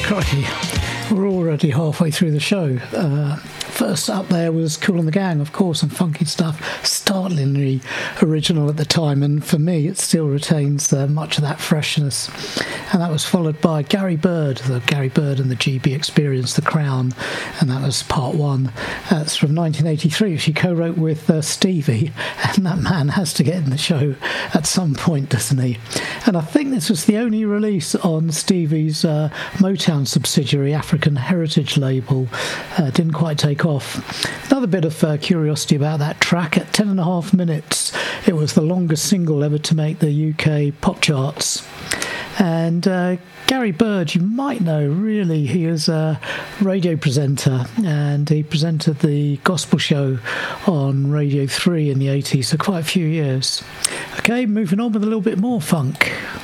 Crikey, we're already halfway through the show. First up there was Kool and the Gang, of course, and funky stuff, startlingly original at the time, and for me it still retains much of that freshness. And that was followed by Gary Bird, the Gary Bird and the GB Experience, The Crown, and that was part one. That's from 1983, which he co-wrote with Stevie, and that man has to get in the show at some point, doesn't he? And I think this was the only release on Stevie's Motown subsidiary, African Heritage label. Didn't quite take off. Another bit of curiosity about that track, at 10.5 minutes, it was the longest single ever to make the UK pop charts. And Gary Bird, you might know, really, he is a radio presenter, and he presented the gospel show on Radio 3 in the 80s, so quite a few years. Okay, moving on with a little bit more funk.